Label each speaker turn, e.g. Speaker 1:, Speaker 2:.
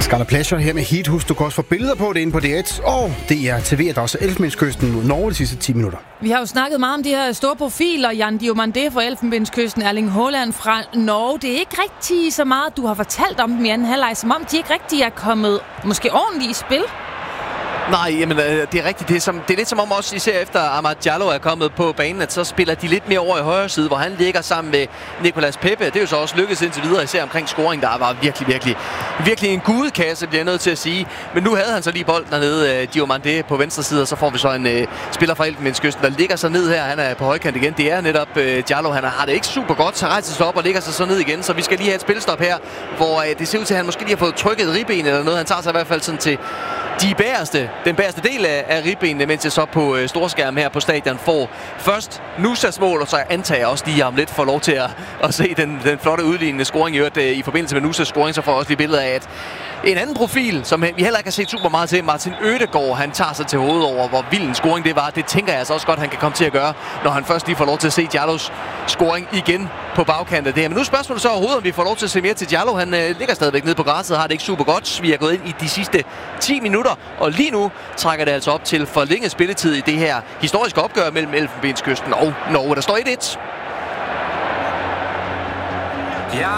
Speaker 1: Scarlet Pleasure her med Heathus. Du kan også få billeder på det inde på DR1 og DR TV, der også Elfenbenskysten mod Norge de sidste 10 minutter.
Speaker 2: Vi har jo snakket meget om de her store profiler. Jan Diomande fra Elfenbenskysten, Erling Haaland fra Norge. Det er ikke rigtig så meget, du har fortalt om dem i anden halvleg, som om de ikke rigtig er kommet måske ordentligt i spil.
Speaker 3: Nej, jamen, det er rigtigt. Det er lidt som om også, især efter Amad Diallo er kommet på banen, at så spiller de lidt mere over i højre side, hvor han ligger sammen med Nicolas Pepe. Det er jo så også lykkedes indtil videre, især omkring scoring, der var virkelig en gudekasse, bliver jeg nødt til at sige. Men nu havde han så lige bolden dernede, Diomande på venstre side, og så får vi så en spiller fra Elfenbenskysten, der ligger så ned her. Han er på højkant igen. Det er netop Diallo. Han har det ikke super godt, så rejser sig op og ligger sig så ned igen. Så vi skal lige have et spilstop her, hvor det ser ud til, at han måske lige har fået trykket ribben eller noget. Han tager sig i hvert fald sådan til den bagerste del af ribbenene, mens jeg så på storskærm her på stadion får først Nusas mål, og så antager jeg også lige om lidt får lov til at se den flotte udlignende scoring i forbindelse med Nusas scoring, så får jeg også lige billeder af, at en anden profil, som vi heller ikke har set super meget til, Martin Ødegaard, han tager sig til hovedet over, hvor vild en scoring det var. Det tænker jeg altså også godt, han kan komme til at gøre, når han først lige får lov til at se Diallos scoring igen på bagkanten af det her. Men nu er spørgsmålet så overhovedet, om vi får lov til at se mere til Diallo. Han ligger stadigvæk nede på græsset og har det ikke super godt. Vi er gået ind i de sidste 10 minutter, og lige nu trækker det altså op til forlænget spilletid i det her historiske opgør mellem Elfenbenskysten og Norge. Der står 1-1.